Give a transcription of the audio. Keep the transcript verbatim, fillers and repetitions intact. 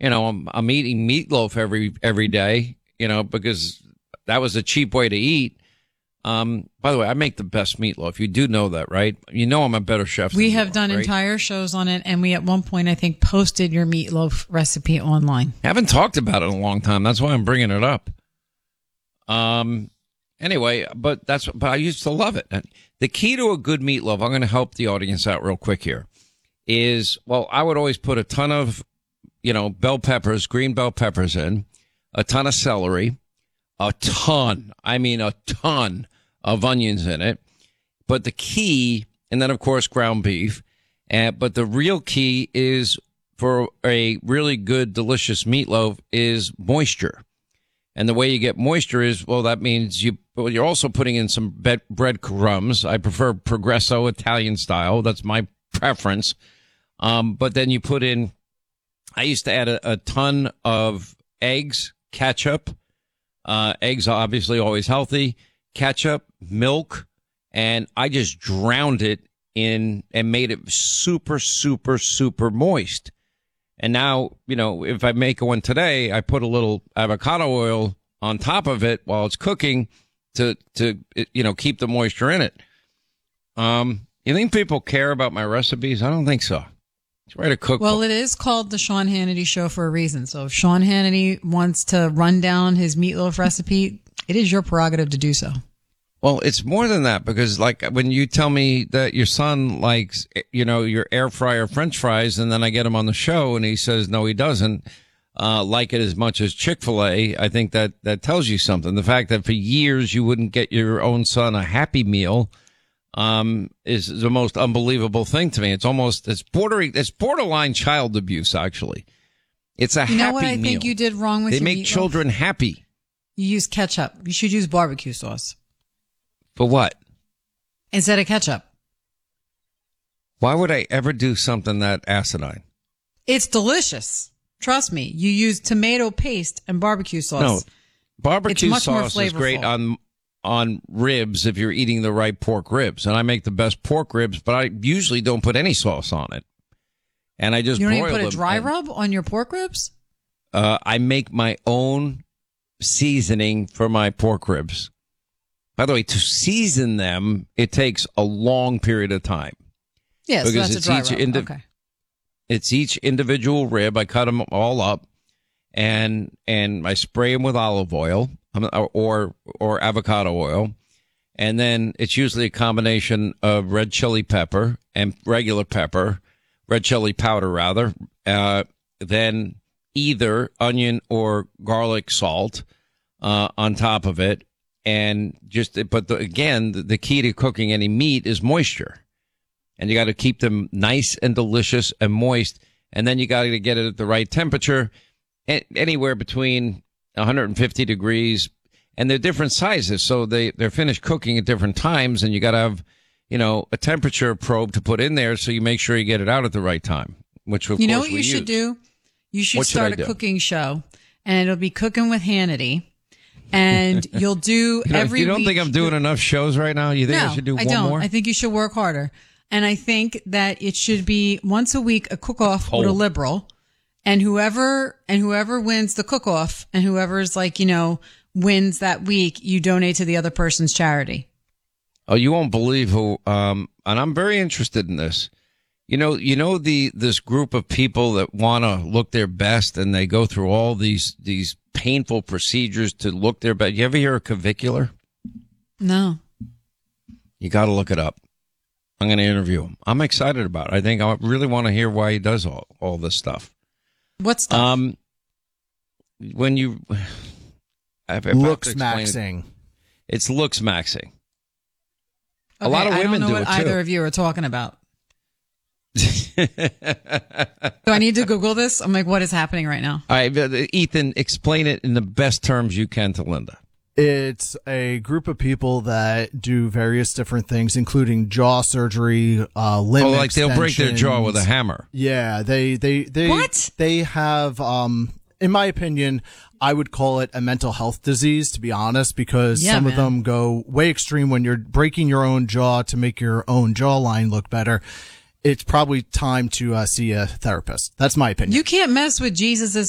you know, I'm, I'm eating meatloaf every every day, you know, because that was a cheap way to eat. Um, by the way, I make the best meatloaf. You do know that, right? You know I'm a better chef than We you have are, done right? entire shows on it, and we at one point, I think, posted your meatloaf recipe online. I haven't talked about it in a long time. That's why I'm bringing it up. Um. Anyway, but that's but I used to love it. The key to a good meatloaf, I'm going to help the audience out real quick here, is, well, I would always put a ton of, you know, bell peppers, green bell peppers in, a ton of celery, a ton, I mean a ton of onions in it. But the key, and then, of course, ground beef. Uh, but the real key is for a really good, delicious meatloaf is moisture. And the way you get moisture is, well, that means you, well, you're also putting in some bread, breadcrumbs. I prefer Progresso Italian style. That's my preference. Um, but then you put in, I used to add a, a ton of eggs, ketchup. Uh, eggs are obviously always healthy. Ketchup, milk, and I just drowned it in and made it super, super, super moist. And now, you know, if I make one today, I put a little avocado oil on top of it while it's cooking to, to, you know, keep the moisture in it. Um, you think people care about my recipes? I don't think so. It's right a cookbook. Well, it is called the Sean Hannity Show for a reason. So if Sean Hannity wants to run down his meatloaf recipe, it is your prerogative to do so. Well, it's more than that, because like when you tell me that your son likes, you know, your air fryer French fries, and then I get him on the show and he says, no, he doesn't uh, like it as much as Chick-fil-A. I think that that tells you something. The fact that for years you wouldn't get your own son a Happy Meal um, is the most unbelievable thing to me. It's almost, it's bordering, it's borderline child abuse, actually. It's a You know Happy what I Meal. think you did wrong with They your make meatloaf? children happy. You use ketchup. You should use barbecue sauce For what? instead of ketchup. Why would I ever do something that asinine? It's delicious. Trust me. You use tomato paste and barbecue sauce. No, barbecue It's much more sauce is great flavorful. on on ribs if you're eating the right pork ribs, and I make the best pork ribs, but I usually don't put any sauce on it, and I just You don't broil even put a them, dry and, rub on your pork ribs? Uh, I make my own seasoning for my pork ribs. By the way, to season them, it takes a long period of time. Yes, because that's it's a dry each rub. indi- okay. It's each individual rib. I cut them all up, and and I spray them with olive oil or or avocado oil, and then it's usually a combination of red chili pepper and regular pepper, red chili powder rather. Uh, then either onion or garlic salt uh, on top of it, and just but the, again, the, the key to cooking any meat is moisture. And you got to keep them nice and delicious and moist. And then you got to get it at the right temperature, anywhere between one hundred fifty degrees. And they're different sizes. So they, they're finished cooking at different times. And you got to have, you know, a temperature probe to put in there so you make sure you get it out at the right time, which of You know course what you we should use. do? You should What should start I a do? cooking show, and it'll be Cooking with Hannity. And you'll do You know, every you don't week. think I'm doing enough shows right now? You think no, I should do one don't. more? I think you should work harder. And I think that it should be once a week a cook-off with a Oh. liberal, and whoever and whoever wins the cook-off, and whoever's like you know wins that week, you donate to the other person's charity. Oh, you won't believe who, um, and I'm very interested in this. You know, you know the this group of people that want to look their best, and they go through all these these painful procedures to look their best. You ever hear of clavicular? No. You got to look it up. I'm going to interview him. I'm excited about it. I think I really want to hear why he does all all this stuff. What's that? Um, when you if I have to Looks explain it, maxing. it's looks maxing. A Okay, lot of I women don't know do what it too. either of you are talking about. Do I need to Google this? I'm like, what is happening right now? All right, but, uh, Ethan, explain it in the best terms you can to Linda. It's a group of people that do various different things, including jaw surgery, uh, limb Oh, like they'll break their jaw with a extensions. hammer. Yeah, they they they What? they have um in my opinion, I would call it a mental health disease, to be honest, because Yeah, some of man. them go way extreme when you're breaking your own jaw to make your own jawline look better. It's probably time to uh, see a therapist. That's my opinion. You can't mess with Jesus's